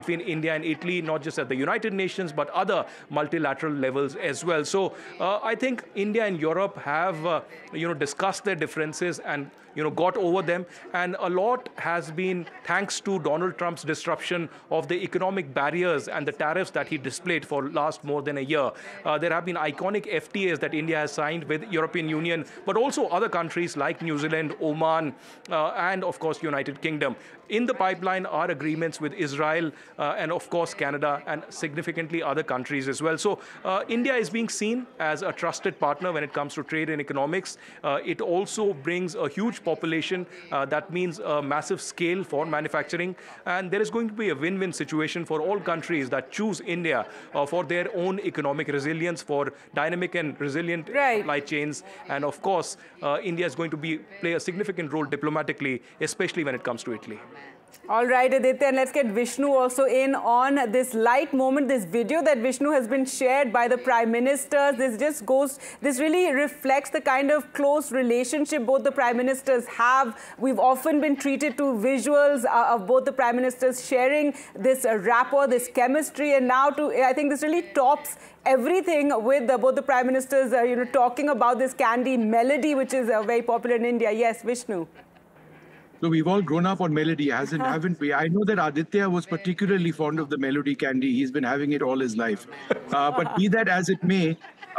between India and Italy, not just at the United Nations, but other multilateral levels as well. So I think India and Europe have, discussed their differences and got over them, and a lot has been thanks to Donald Trump's disruption of the economic barriers and the tariffs that he displayed for last more than a year. There have been iconic FTAs that India has signed with European Union, but also other countries like New Zealand, Oman, and of course United Kingdom. In the pipeline are agreements with Israel and of course Canada and significantly other countries as well. So India is being seen as a trusted partner when it comes to trade and economics. It also brings a huge population. That means a massive scale for manufacturing. And there is going to be a win-win situation for all countries that choose India for their own economic resilience, for dynamic and resilient supply chains. And of course, India is going to play a significant role diplomatically, especially when it comes to Italy. All right, Aditya, and let's get Vishnu also in on this light moment, this video that Vishnu has been shared by the Prime Ministers. This really reflects the kind of close relationship both the Prime Ministers have. We've often been treated to visuals of both the Prime Ministers sharing this rapport, this chemistry, and now I think this really tops everything with both the Prime Ministers, talking about this candy melody, which is very popular in India. Yes, Vishnu. So we've all grown up on melody, haven't we? I know that Aditya was particularly fond of the melody candy. He's been having it all his life. But be that as it may,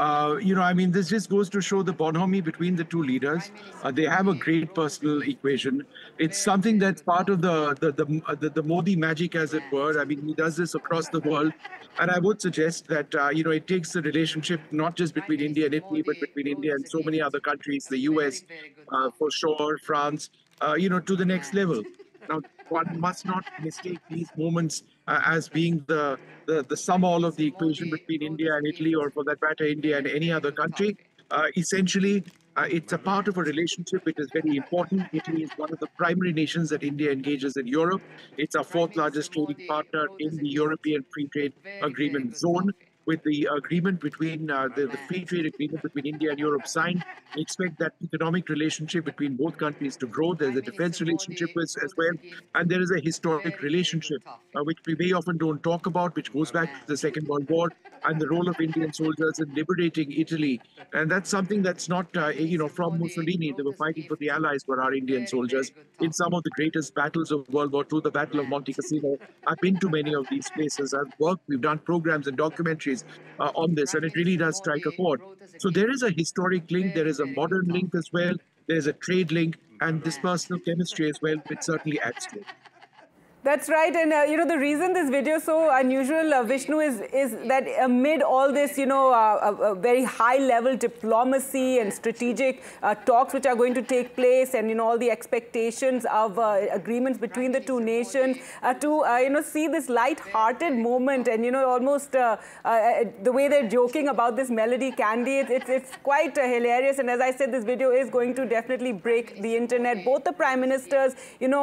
this just goes to show the bonhomie between the two leaders. They have a great personal equation. It's something that's part of the Modi magic, as it were. I mean, he does this across the world. And I would suggest that, it takes the relationship not just between India and Italy, but between India and so many other countries, the US, for sure, France, to the next level. Now, one must not mistake these moments as being the sum all of the equation between India and Italy, or for that matter, India and any other country. Essentially, it's a part of a relationship which is very important. Italy is one of the primary nations that India engages in Europe. It's our fourth largest trading partner in the European Free Trade Agreement zone. With the agreement between the free trade agreement between India and Europe signed, we expect that economic relationship between both countries to grow. There's a defense relationship as well, and there is a historic relationship which we very often don't talk about, which goes back to the Second World War and the role of Indian soldiers in liberating Italy. And that's something that's not, from Mussolini. They were fighting for the Allies, were our Indian soldiers in some of the greatest battles of World War II, the Battle of Monte Cassino. I've been to many of these places. I've worked, we've done programs and documentaries on this, and it really does strike a chord. So there is a historic link, there is a modern link as well, there is a trade link, and this personal chemistry as well, which certainly adds to it. That's right, and the reason this video is so unusual, Vishnu, is that amid all this, very high-level diplomacy and strategic talks which are going to take place, and all the expectations of agreements between the two nations, to see this light-hearted moment, and almost the way they're joking about this melody candy, it's quite hilarious. And as I said, this video is going to definitely break the internet. Both the Prime Ministers,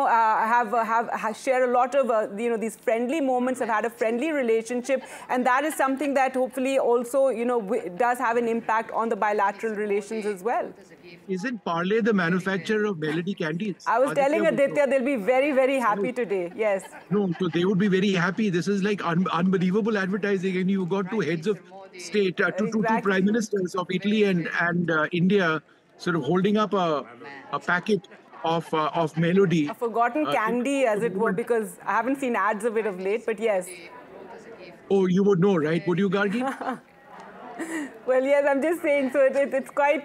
have shared a lot of these friendly moments, have had a friendly relationship, and that is something that hopefully also does have an impact on the bilateral relations as well. Isn't Parle the manufacturer of melody candies? I was telling Aditya they'll be very, very happy today. Yes. No, so they would be very happy. This is like unbelievable advertising, and you got two heads of state, two prime ministers of Italy and India, sort of holding up a packet of melody. A forgotten candy, as it were, because I haven't seen ads of it of late, but yes. Oh, you would know, right? Would you, Gargi? Well, yes, I'm just saying. So it's quite,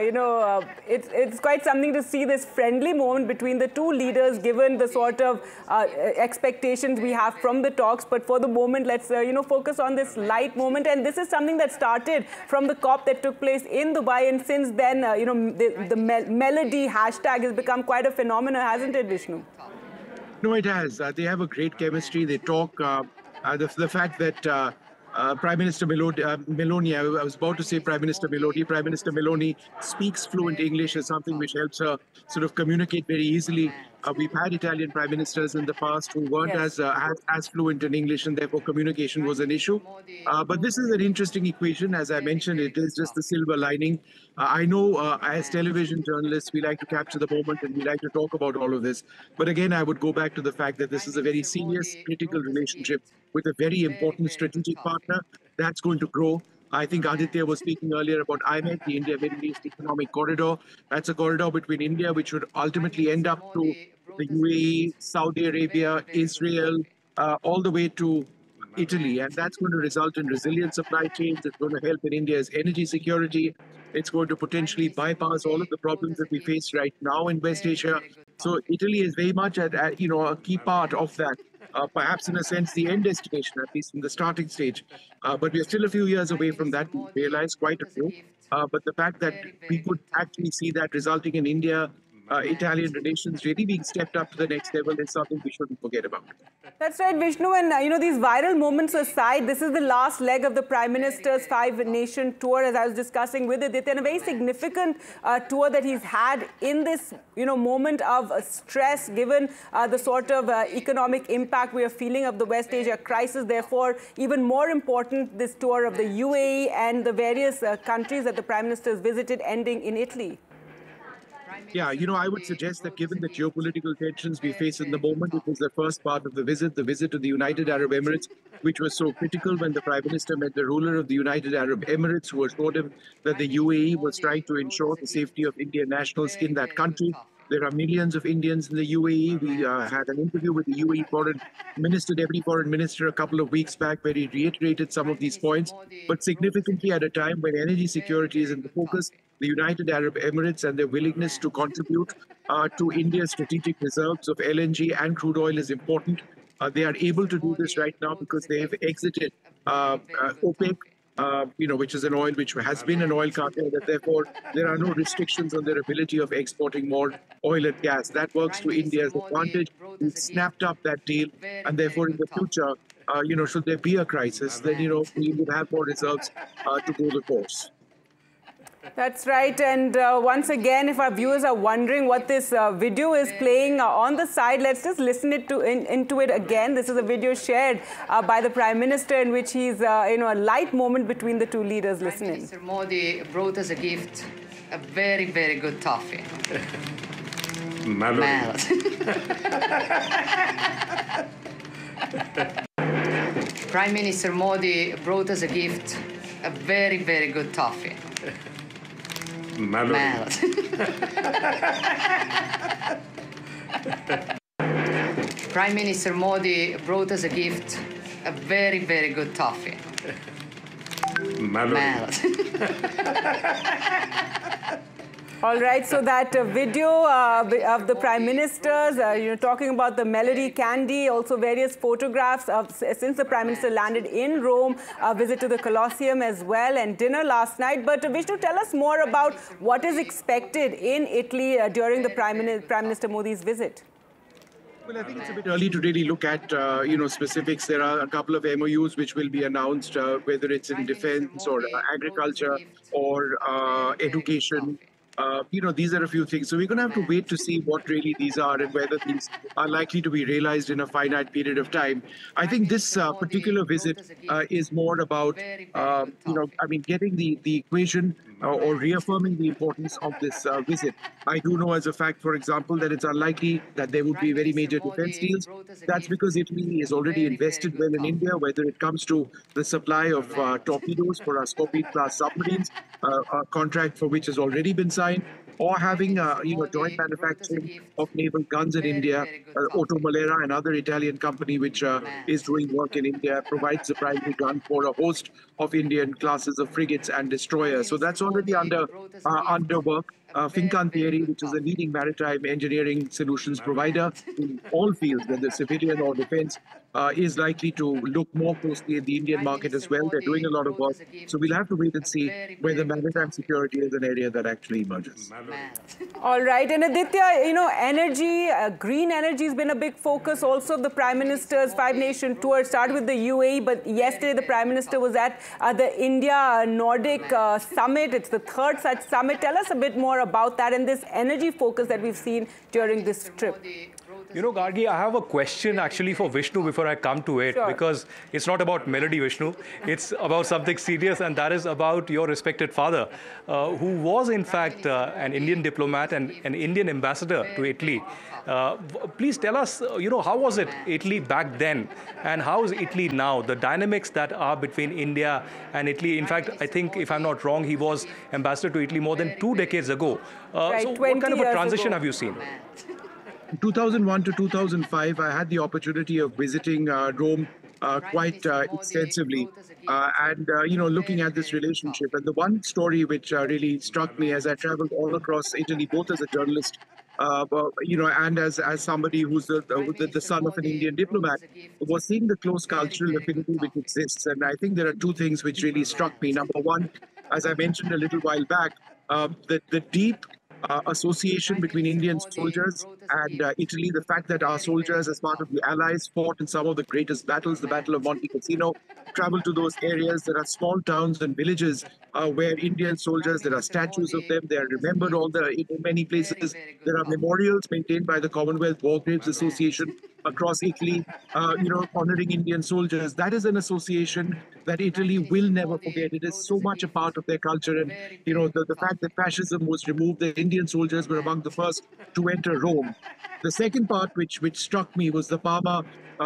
it's quite something to see this friendly moment between the two leaders, given the sort of expectations we have from the talks. But for the moment, let's focus on this light moment. And this is something that started from the COP that took place in Dubai, and since then, the melody hashtag has become quite a phenomenon, hasn't it, Vishnu? No, it has. They have a great chemistry. They talk. The fact that Prime Minister Meloni, I was about to say Prime Minister Meloni. Prime Minister Meloni speaks fluent English is something which helps her sort of communicate very easily We've had Italian prime ministers in the past who weren't Yes. as fluent in English, and therefore communication was an issue. But this is an interesting equation. As I mentioned, it is just the silver lining. I know as television journalists, we like to capture the moment and we like to talk about all of this. But again, I would go back to the fact that this is a very serious, critical relationship with a very important strategic partner that's going to grow. I think Aditya was speaking earlier about IMEC, the India-Middle East Economic Corridor. That's a corridor between India, which would ultimately end up to the UAE, Saudi Arabia, Israel, all the way to Italy. And that's going to result in resilient supply chains. It's going to help in India's energy security. It's going to potentially bypass all of the problems that we face right now in West Asia. So Italy is very much at a key part of that. Perhaps in a sense, the end destination, at least in the starting stage. But we're still a few years away from that. We realize quite a few. But the fact that we could actually see that resulting in India-Italian relations really being stepped up to the next level is something we shouldn't forget about. That's right, Vishnu. And, these viral moments aside, this is the last leg of the Prime Minister's five-nation tour, as I was discussing with Aditya, and a very significant tour that he's had in this, moment of stress, given the sort of economic impact we are feeling of the West Asia crisis. Therefore, even more important, this tour of the UAE and the various countries that the Prime Minister has visited, ending in Italy. Yeah, I would suggest that given the geopolitical tensions we face in the moment, it was the first part of the visit to the United Arab Emirates, which was so critical when the Prime Minister met the ruler of the United Arab Emirates, who assured him that the UAE was trying to ensure the safety of Indian nationals in that country. There are millions of Indians in the UAE. We had an interview with the UAE foreign minister, deputy foreign minister, a couple of weeks back, where he reiterated some of these points. But significantly, at a time when energy security is in the focus, the United Arab Emirates and their willingness to contribute to India's strategic reserves of LNG and crude oil is important. They are able to do this right now because they have exited OPEC, which is an oil which has been an oil cartel, that therefore there are no restrictions on their ability of exporting more oil and gas. That works to India's advantage. We've snapped up that deal, and therefore in the future, should there be a crisis, then, we would have more reserves to go the course. That's right. And once again, if our viewers are wondering what this video is playing on the side, let's just listen into it again. This is a video shared by the Prime Minister in which he's, a light moment between the two leaders listening. Mr. Modi brought us a gift, a very, very good toffee. Mallory. Prime Minister Modi brought us a gift, a very, very good toffee. Mallory. Prime Minister Modi brought us a gift, a very, very good toffee. Mallory. All right, so that video of the Prime Ministers, talking about the Melody Candy, also various photographs of since the Prime Minister landed in Rome, a visit to the Colosseum as well, and dinner last night. But Vishnu, tell us more about what is expected in Italy during the Prime Minister Modi's visit. Well, I think it's a bit early to really look at, specifics. There are a couple of MOUs which will be announced, whether it's in defense or agriculture or education. These are a few things. So we're going to have to wait to see what really these are and whether these are likely to be realized in a finite period of time. I think this particular visit is more about, getting the equation or reaffirming the importance of this visit. I do know as a fact, for example, that it's unlikely that there would be very major defense deals. That's because Italy is already invested well in India, whether it comes to the supply of torpedoes for our Scorpene-class submarines, a contract for which has already been signed, or having joint manufacturing of naval guns in India. Otto Malera, another Italian company which is doing work in India, provides the primary gun for a host of Indian classes of frigates and destroyers. So that's already under work. Fincantieri, which is a leading maritime engineering solutions provider in all fields, whether civilian or defense, is likely to look more closely at the Indian market as well. They're doing a lot of work. So we'll have to wait and see whether maritime security is an area that actually emerges. All right. And Aditya, energy, green energy has been a big focus also of the Prime Minister's five-nation tour. Started with the UAE, but yesterday the Prime Minister was at the India Nordic Summit. It's the third such summit. Tell us a bit more about that and this energy focus that we've seen during this trip. Gargi, I have a question actually for Vishnu before I come to it, because it's not about melody, Vishnu. It's about something serious, and that is about your respected father, who was in fact an Indian diplomat and an Indian ambassador to Italy. Please tell us, how was it Italy back then, and how is Italy now? The dynamics that are between India and Italy. In fact, I think, if I'm not wrong, he was ambassador to Italy more than 2 decades ago. Right, so what kind of a transition ago. have you seen? 2001 to 2005, I had the opportunity of visiting Rome quite extensively and, looking at this relationship. And the one story which really struck me as I traveled all across Italy, both as a journalist, and as somebody who's the son of an Indian diplomat, was seeing the close cultural affinity which exists. And I think there are two things which really struck me. Number one, as I mentioned a little while back, the deep association between Indian soldiers and Italy, the fact that our soldiers, as part of the Allies, fought in some of the greatest battles, the Battle of Monte Cassino, traveled to those areas. There are small towns and villages where Indian soldiers, there are statues of them, they are remembered in many places. There are memorials maintained by the Commonwealth War Graves Association across Italy, honoring Indian soldiers. That is an association that Italy will never forget. It is so much a part of their culture. And, the fact that fascism was removed, the Indian soldiers were among the first to enter Rome. The second part, which struck me, was the Parma,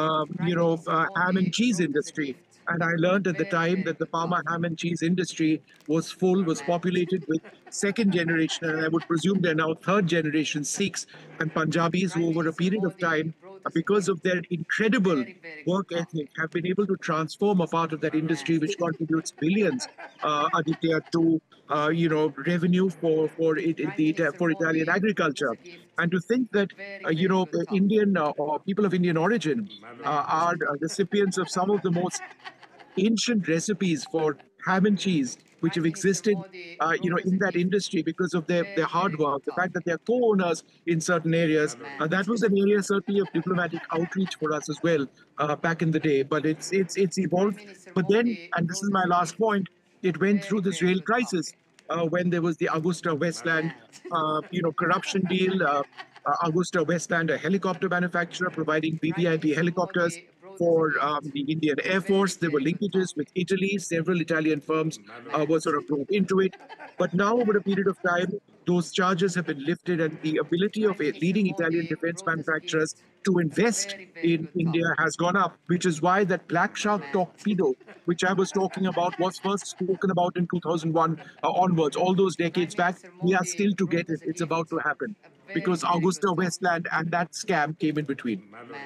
ham and cheese industry. And I learned at the time that the Parma ham and cheese industry was populated with second generation, and I would presume they're now third generation Sikhs and Punjabis, who over a period of time, because of their incredible work ethic, have been able to transform a part of that industry which contributes billions, Aditya, to revenue for Italian agriculture. And to think that Indian or people of Indian origin are recipients of some of the most ancient recipes for ham and cheese, which have existed, in that industry because of their hard work, the fact that they are co-owners in certain areas. That was an area certainly of diplomatic outreach for us as well back in the day. But it's evolved. But then, and this is my last point, it went through this rail crisis when there was the Augusta Westland, corruption deal. Augusta Westland, a helicopter manufacturer, providing VVIP helicopters for the Indian Air Force. There were linkages with Italy. Several Italian firms were sort of brought into it. But now, over a period of time, those charges have been lifted, and the ability of leading Italian defense manufacturers to invest in India has gone up, which is why that Black Shark torpedo, which I was talking about, was first spoken about in 2001 onwards. All those decades back, we are still to get it. It's about to happen because Augusta Westland and that scam came in between.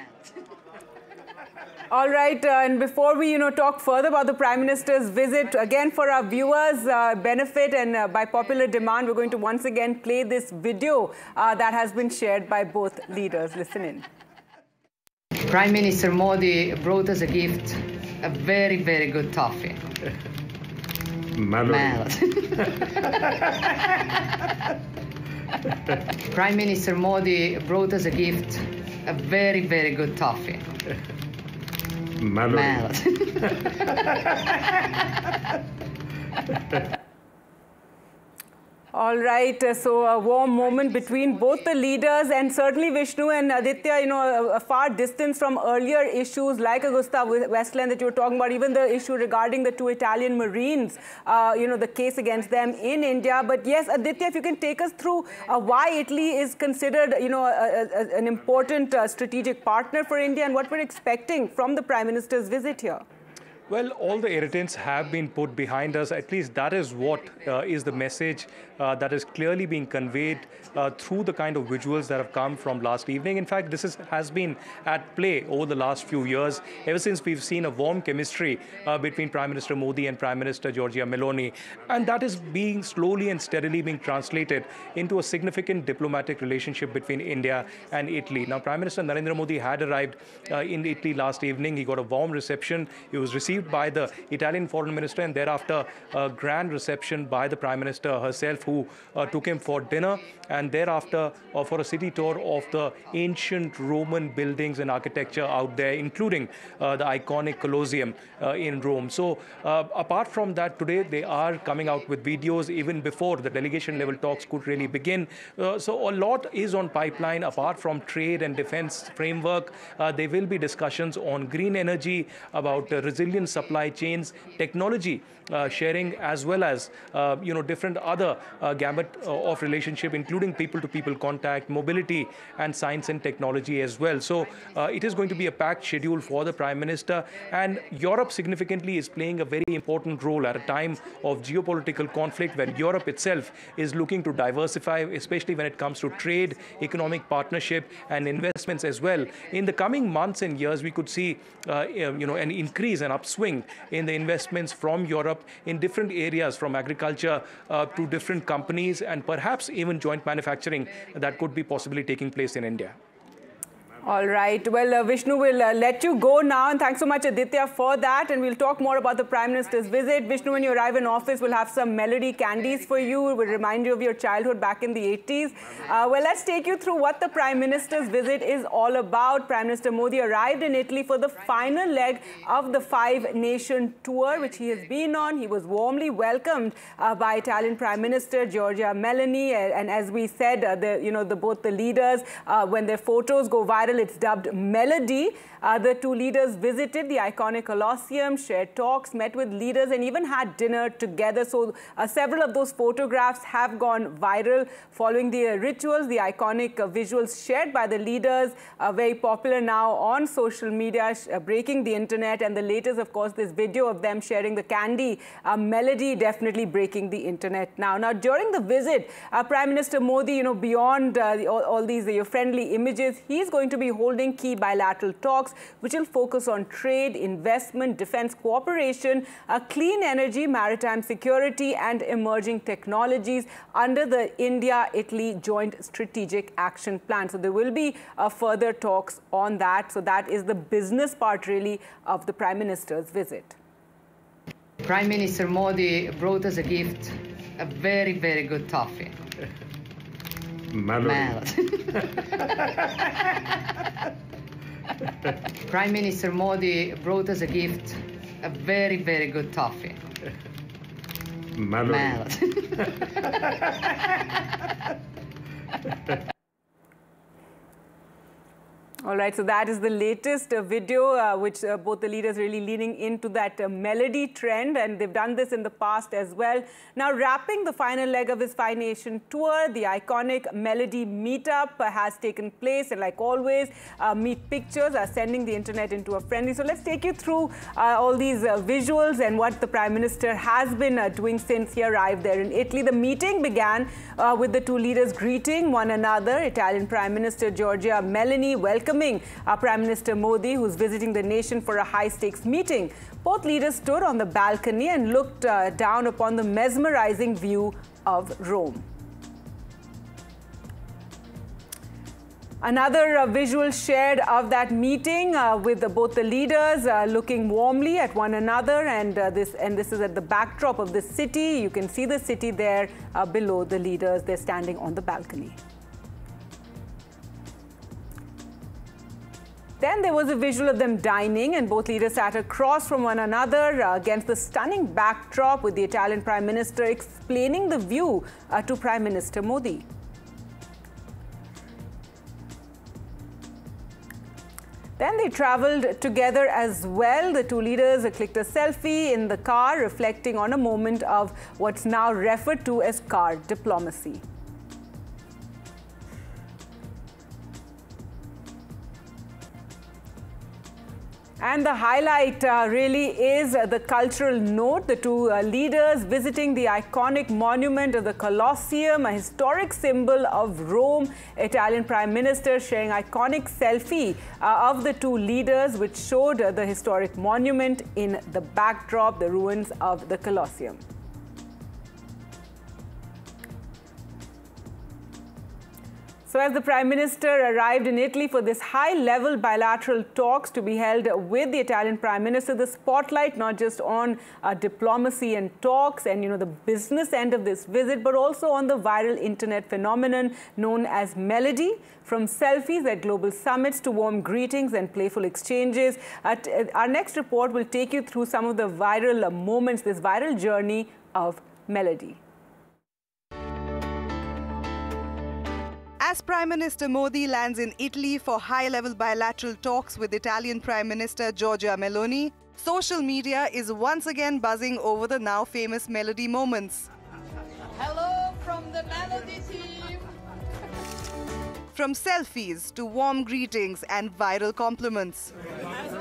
All right, and before we, talk further about the Prime Minister's visit, again, for our viewers' benefit and by popular demand, we're going to once again play this video that has been shared by both leaders. Listen in. Prime Minister Modi brought us a gift, a very, very good toffee. Prime Minister Modi brought us a gift, a very, very good toffee. All right, so a warm moment between both the leaders, and certainly Vishnu and Aditya, a far distance from earlier issues like Augusta Westland that you were talking about, even the issue regarding the 2 Italian Marines, the case against them in India. But yes, Aditya, if you can take us through why Italy is considered, an important strategic partner for India and what we're expecting from the Prime Minister's visit here. Well, all the irritants have been put behind us. At least that is what is the message that is clearly being conveyed through the kind of visuals that have come from last evening. In fact, this has been at play over the last few years, ever since we've seen a warm chemistry between Prime Minister Modi and Prime Minister Giorgia Meloni. And that is being slowly and steadily being translated into a significant diplomatic relationship between India and Italy. Now, Prime Minister Narendra Modi had arrived in Italy last evening. He got a warm reception. He was received by the Italian foreign minister, and thereafter a grand reception by the Prime Minister herself, who took him for dinner, and thereafter for a city tour of the ancient Roman buildings and architecture out there, including the iconic Colosseum in Rome. So apart from that, today they are coming out with videos even before the delegation level talks could really begin. So a lot is on pipeline. Apart from trade and defense framework, there will be discussions on green energy, about resilient supply chains, technology sharing, as well as different other gamut of relationship, including people-to-people contact, mobility, and science and technology as well. So it is going to be a packed schedule for the Prime Minister, and Europe significantly is playing a very important role at a time of geopolitical conflict, where Europe itself is looking to diversify, especially when it comes to trade, economic partnership, and investments as well. In the coming months and years, we could see an increase, an upswing in the investments from Europe in different areas, from agriculture to different companies, and perhaps even joint manufacturing that could be possibly taking place in India. All right. Well, Vishnu, will let you go now. And thanks so much, Aditya, for that. And we'll talk more about the Prime Minister's visit. Vishnu, when you arrive in office, we'll have some Melody candies for you. We'll remind you of your childhood back in the 80s. Well, let's take you through what the Prime Minister's visit is all about. Prime Minister Modi arrived in Italy for the final leg of the five-nation tour, which he has been on. He was warmly welcomed by Italian Prime Minister Giorgia Meloni. And as we said, both the leaders, when their photos go viral, it's dubbed Melody. The two leaders visited the iconic Colosseum, shared talks, met with leaders, and even had dinner together. So several of those photographs have gone viral following the rituals, the iconic visuals shared by the leaders, very popular now on social media, breaking the internet. And the latest, of course, this video of them sharing the candy, Melody, definitely breaking the internet now. Now, during the visit, Prime Minister Modi, beyond all these friendly images, he's going to be holding key bilateral talks, which will focus on trade, investment, defense cooperation, clean energy, maritime security, and emerging technologies under the India-Italy Joint Strategic Action Plan. So there will be further talks on that. So that is the business part, really, of the Prime Minister's visit. Prime Minister Modi brought us a gift, a very, very good toffee. Prime Minister Modi brought us a gift, a very, very good toffee. All right, so that is the latest video, which both the leaders really leaning into that Melody trend, and they've done this in the past as well. Now, wrapping the final leg of his five-nation tour, the iconic Melody meetup has taken place, and like always, Meet Pictures are sending the internet into a frenzy. So let's take you through all these visuals and what the Prime Minister has been doing since he arrived there in Italy. The meeting began with the two leaders greeting one another. Italian Prime Minister Giorgia Meloni welcoming Prime Minister Modi, who's visiting the nation for a high-stakes meeting. Both leaders stood on the balcony and looked down upon the mesmerizing view of Rome. Another visual shared of that meeting with both the leaders looking warmly at one another, and this is at the backdrop of the city. You can see the city there below the leaders. They're standing on the balcony. Then there was a visual of them dining, and both leaders sat across from one another against the stunning backdrop, with the Italian Prime Minister explaining the view to Prime Minister Modi. Then they traveled together as well. The two leaders clicked a selfie in the car, reflecting on a moment of what's now referred to as car diplomacy. And the highlight really is the cultural note. The two leaders visiting the iconic monument of the Colosseum, a historic symbol of Rome. Italian Prime Minister sharing iconic selfie of the two leaders, which showed the historic monument in the backdrop, the ruins of the Colosseum. So as the Prime Minister arrived in Italy for this high-level bilateral talks to be held with the Italian Prime Minister, the spotlight not just on diplomacy and talks and, the business end of this visit, but also on the viral internet phenomenon known as Melody. From selfies at global summits to warm greetings and playful exchanges. Our next report will take you through some of the viral moments, this viral journey of Melody. As Prime Minister Modi lands in Italy for high-level bilateral talks with Italian Prime Minister Giorgia Meloni, social media is once again buzzing over the now famous Melody moments. Hello from the Melody team. From selfies to warm greetings and viral compliments.